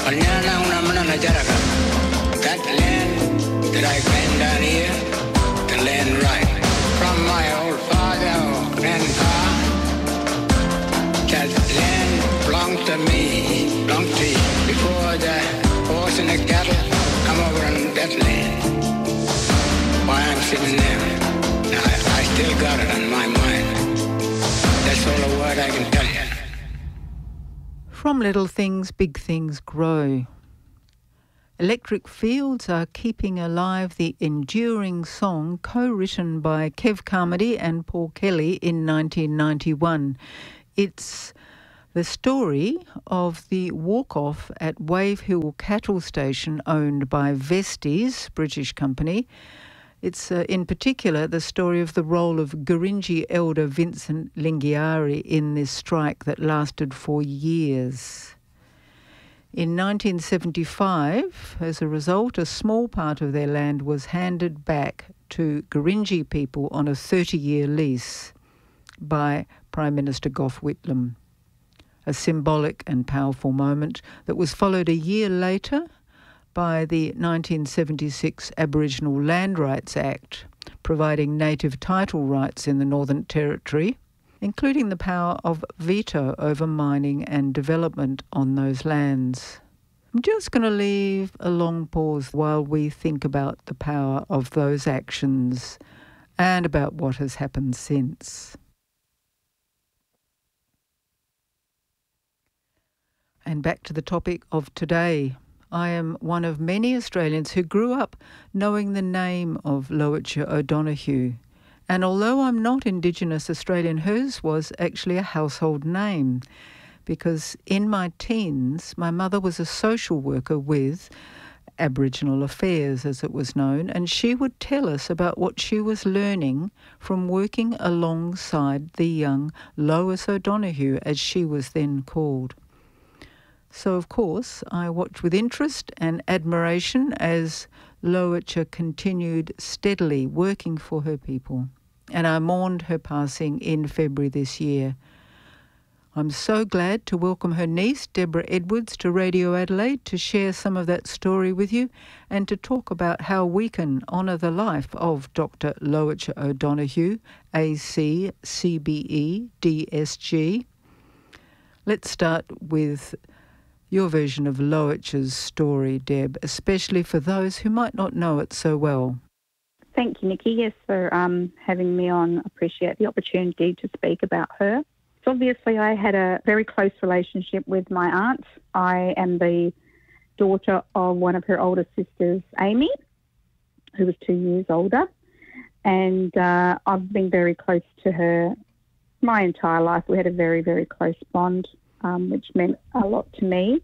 That land that I claim down here, the land right from my old father or grandpa. That land belonged to me, belonged to you. Before the horse and the cattle come over on that land. Why I'm sitting there, now I still got it on my mind. That's all the word I can tell you. From little things, big things grow. Electric Fields are keeping alive the enduring song co-written by Kev Carmody and Paul Kelly in 1991. It's the story of the walk-off at Wave Hill Cattle Station owned by Vesties, British company. It's in particular the story of the role of Gurindji elder Vincent Lingiari in this strike that lasted for years. In 1975, as a result, a small part of their land was handed back to Gurindji people on a 30-year lease by Prime Minister Gough Whitlam. A symbolic and powerful moment that was followed a year later by the 1976 Aboriginal Land Rights Act, providing native title rights in the Northern Territory, including the power of veto over mining and development on those lands. I'm just going to leave a long pause while we think about the power of those actions and about what has happened since. And back to the topic of today. I am one of many Australians who grew up knowing the name of Lowitja O'Donoghue. And although I'm not Indigenous Australian, hers was actually a household name because in my teens, my mother was a social worker with Aboriginal Affairs, as it was known, and she would tell us about what she was learning from working alongside the young Lois O'Donoghue, as she was then called. So, of course, I watched with interest and admiration as Lowitja continued steadily working for her people, and I mourned her passing in February this year. I'm so glad to welcome her niece, Deborah Edwards, to Radio Adelaide to share some of that story with you and to talk about how we can honour the life of Dr. Lowitja O'Donoghue, AC, CBE, DSG. Let's start with your version of Lowitja's story, Deb, especially for those who might not know it so well. Thank you, Nikki, yes, for having me on. I appreciate the opportunity to speak about her. So obviously I had a very close relationship with my aunt. I am the daughter of one of her older sisters, Amy, who was 2 years older. And I've been very close to her my entire life. We had a very, very close bond, which meant a lot to me.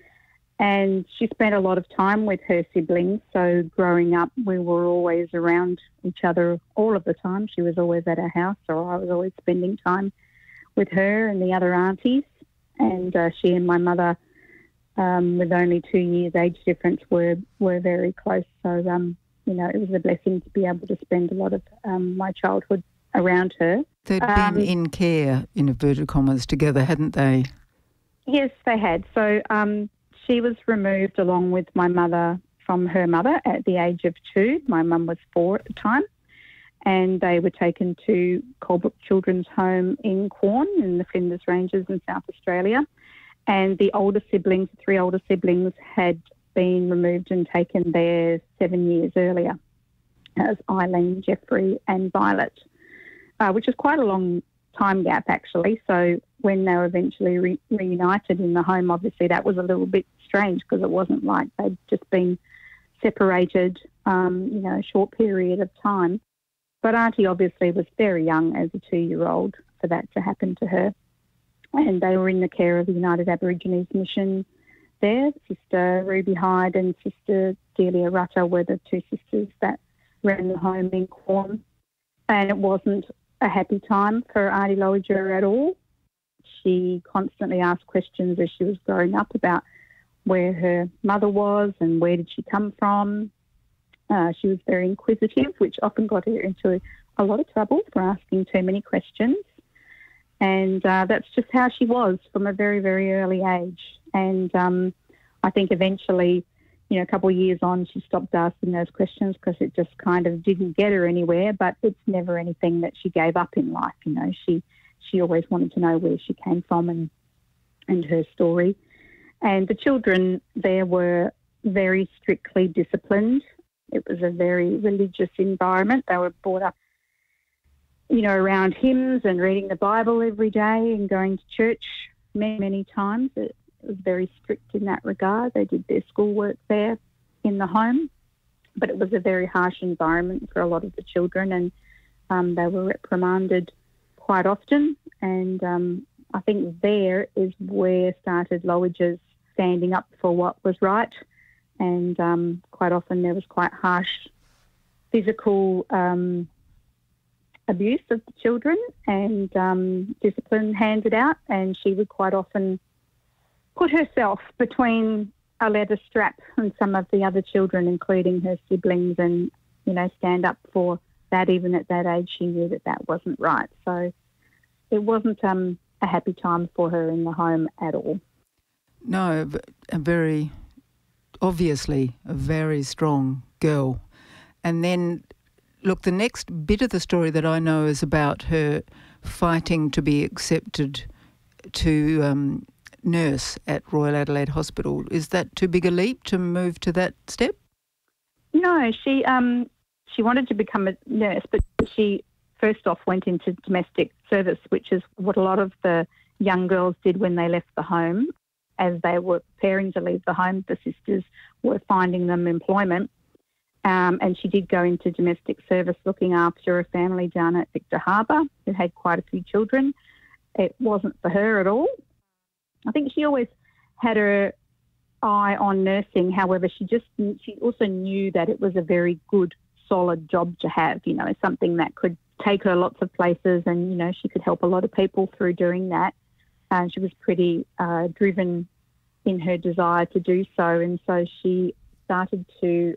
And she spent a lot of time with her siblings. So growing up, we were always around each other all of the time. She was always at our house, or I was always spending time with her and the other aunties. And she and my mother, with only 2 years age difference, were very close. So, it was a blessing to be able to spend a lot of my childhood around her. They'd been in care, in inverted commas, together, hadn't they? Yes, they had. So she was removed along with my mother from her mother at the age of 2. My mum was 4 at the time. And they were taken to Colebrook Children's Home in Quorn in the Flinders Ranges in South Australia. And the older siblings, 3 older siblings, had been removed and taken there 7 years earlier as Eileen, Jeffrey and Violet, which is quite a long time gap actually. So when they were eventually reunited in the home, obviously that was a little bit strange because it wasn't like they'd just been separated, a short period of time. But Auntie obviously was very young as a 2-year-old for that to happen to her. And they were in the care of the United Aborigines Mission there. Sister Ruby Hyde and Sister Delia Rutter were the 2 sisters that ran the home in Quorn. And it wasn't a happy time for Auntie Lowitja at all. She constantly asked questions as she was growing up about where her mother was and where did she come from. She was very inquisitive, which often got her into a lot of trouble for asking too many questions. And that's just how she was from a very, very early age. And I I think eventually, a couple of years on, she stopped asking those questions because it just kind of didn't get her anywhere. But it's never anything that she gave up in life. She always wanted to know where she came from and her story. And the children there were very strictly disciplined. It was a very religious environment. They were brought up, around hymns and reading the Bible every day and going to church many, many times. It was very strict in that regard. They did their schoolwork there in the home, but it was a very harsh environment for a lot of the children, and they were reprimanded quite often. And I think there is where started Lowiger's standing up for what was right. And quite often there was quite harsh physical abuse of the children and discipline handed out. And she would quite often put herself between a leather strap and some of the other children, including her siblings, and, stand up for that. Even at that age, she knew that wasn't right. So it wasn't a happy time for her in the home at all. No, obviously a very strong girl. And then, look, the next bit of the story that I know is about her fighting to be accepted to nurse at Royal Adelaide Hospital. Is that too big a leap to move to that step? No, she wanted to become a nurse, but she first off went into domestic service, which is what a lot of the young girls did when they left the home. As they were preparing to leave the home, the sisters were finding them employment. And she did go into domestic service looking after a family down at Victor Harbour who had quite a few children. It wasn't for her at all. I think she always had her eye on nursing. However, she also knew that it was a very good, solid job to have, something that could take her lots of places, and, she could help a lot of people through doing that. And she was pretty driven in her desire to do so. And so she started to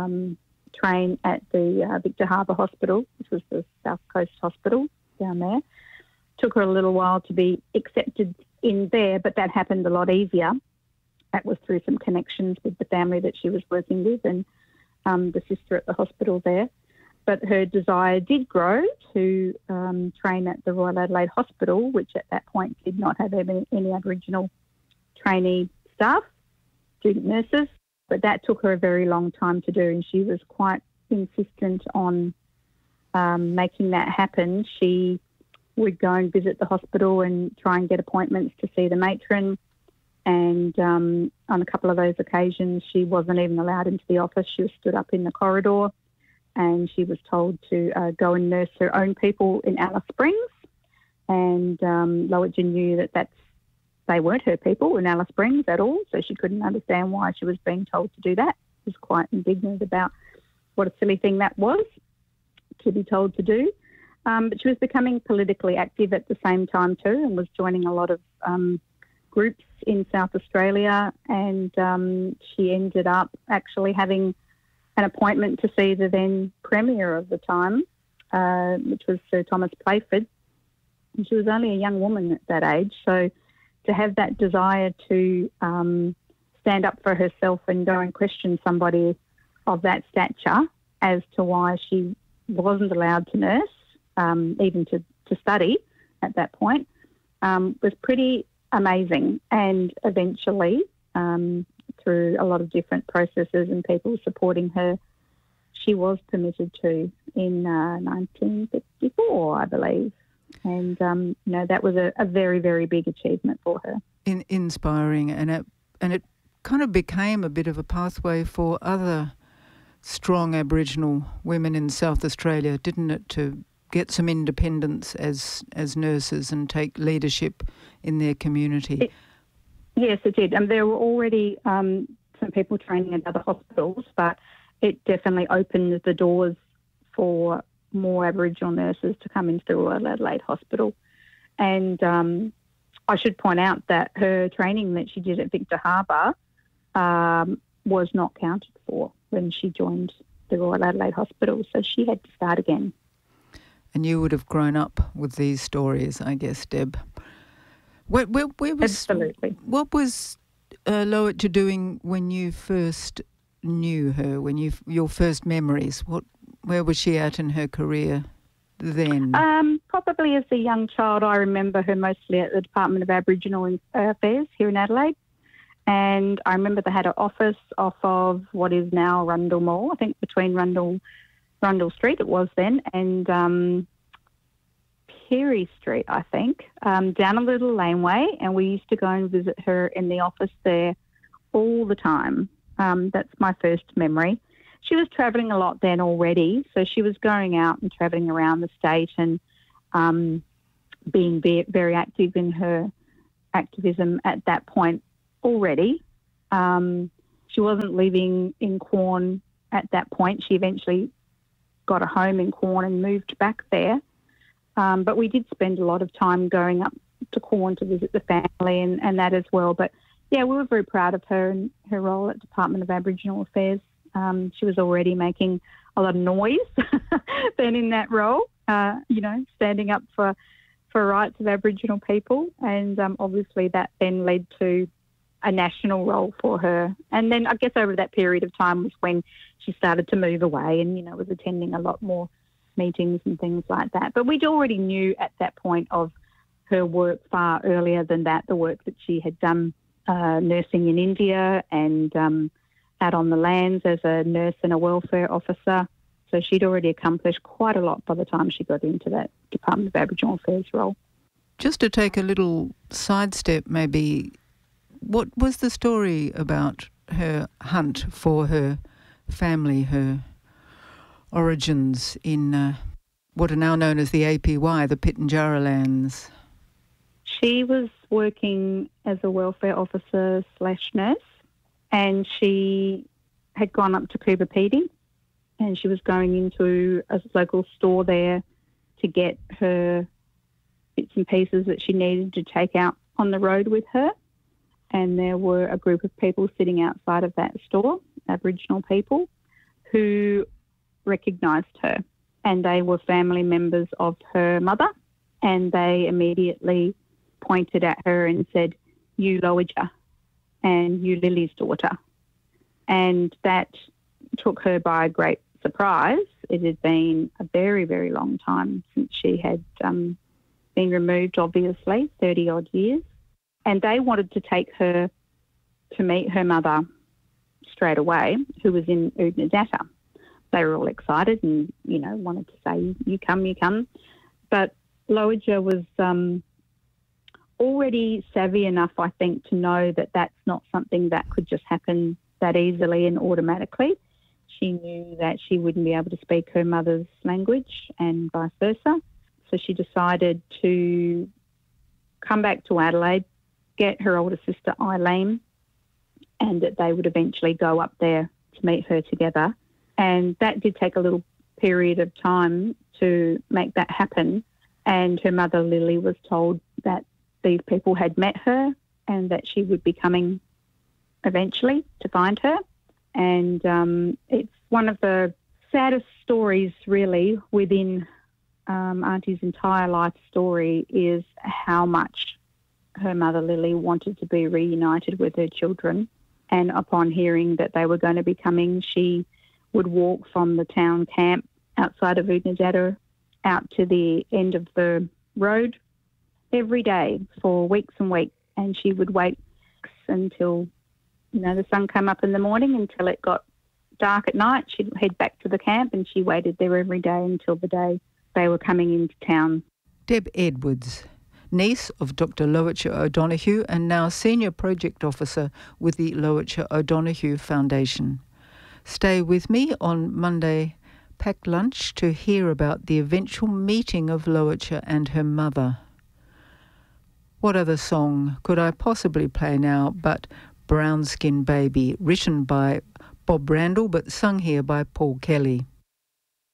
train at the Victor Harbour Hospital, which was the South Coast Hospital down there. Took her a little while to be accepted in there, but that happened a lot easier. That was through some connections with the family that she was working with and the sister at the hospital there. But her desire did grow to train at the Royal Adelaide Hospital, which at that point did not have any Aboriginal trainee staff, student nurses. But that took her a very long time to do, and she was quite insistent on making that happen. She would go and visit the hospital and try and get appointments to see the matron. And on a couple of those occasions, she wasn't even allowed into the office. She was stood up in the corridor, and she was told to go and nurse her own people in Alice Springs. And Lowiger knew that they weren't her people in Alice Springs at all, so she couldn't understand why she was being told to do that. She was quite indignant about what a silly thing that was to be told to do. But she was becoming politically active at the same time too, and was joining a lot of groups in South Australia, and she ended up actually having an appointment to see the then Premier of the time, which was Sir Thomas Playford. And she was only a young woman at that age, so to have that desire to stand up for herself and go and question somebody of that stature as to why she wasn't allowed to nurse, even to study at that point, was pretty amazing. And eventually, through a lot of different processes and people supporting her, she was permitted to in 1954, I believe. And, that was a very, very big achievement for her. Inspiring, and it kind of became a bit of a pathway for other strong Aboriginal women in South Australia, didn't it, to get some independence as nurses and take leadership in their community? Yes, it did. And there were already some people training at other hospitals, but it definitely opened the doors for more Aboriginal nurses to come into the Royal Adelaide Hospital. And I should point out that her training that she did at Victor Harbour was not counted for when she joined the Royal Adelaide Hospital, so she had to start again. And you would have grown up with these stories, I guess, Deb. Where was, absolutely. What was Lowitja doing when you first knew her, your first memories? Where was she at in her career then? Probably as a young child, I remember her mostly at the Department of Aboriginal Affairs here in Adelaide. And I remember they had an office off of what is now Rundle Mall, I think between Rundle Street it was then, and Perry Street, I think, down a little laneway. And we used to go and visit her in the office there all the time. That's my first memory. She was travelling a lot then already, so she was going out and travelling around the state and being very active in her activism at that point already. She wasn't living in Quorn at that point. She eventually got a home in Quorn and moved back there. But we did spend a lot of time going up to Quorn to visit the family and that as well. But, yeah, we were very proud of her and her role at Department of Aboriginal Affairs. She was already making a lot of noise then in that role, standing up for rights of Aboriginal people. And obviously that then led to a national role for her. And then I guess over that period of time was when she started to move away and, was attending a lot more meetings and things like that. But we'd already knew at that point of her work far earlier than that, the work that she had done nursing in India and out on the lands as a nurse and a welfare officer. So she'd already accomplished quite a lot by the time she got into that Department of Aboriginal Affairs role. Just to take a little sidestep maybe, what was the story about her hunt for her family, her origins in what are now known as the APY, the Pitjantjatjara lands? She was working as a welfare officer / nurse, and she had gone up to Coober Pedy, and she was going into a local store there to get her bits and pieces that she needed to take out on the road with her. And there were a group of people sitting outside of that store, Aboriginal people, who recognised her. And they were family members of her mother, and they immediately pointed at her and said, "You Lowitja, and you Lily's daughter." And that took her by great surprise. It had been a very, very long time since she had been removed, obviously, 30-odd years. And they wanted to take her to meet her mother straight away, who was in Oodnadatta. They were all excited and, wanted to say, you come. But Lowitja was already savvy enough, I think, to know that that's not something that could just happen that easily and automatically. She knew that she wouldn't be able to speak her mother's language and vice versa. So she decided to come back to Adelaide, get her older sister Eileen, and that they would eventually go up there to meet her together. And that did take a little period of time to make that happen. And her mother, Lily, was told that these people had met her and that she would be coming eventually to find her. And it's one of the saddest stories, really, within Auntie's entire life story is how much her mother, Lily, wanted to be reunited with her children. And upon hearing that they were going to be coming, she would walk from the town camp outside of Oodnadatta out to the end of the road every day for weeks and weeks. And she would wait until, the sun came up in the morning until it got dark at night. She'd head back to the camp and she waited there every day until the day they were coming into town. Deb Edwards, niece of Dr. Lowitja O'Donoghue and now Senior Project Officer with the Lowitja O'Donoghue Foundation. Stay with me on Monday Packed Lunch to hear about the eventual meeting of Lowitja and her mother. What other song could I possibly play now but Brown Skin Baby, written by Bob Randall but sung here by Paul Kelly.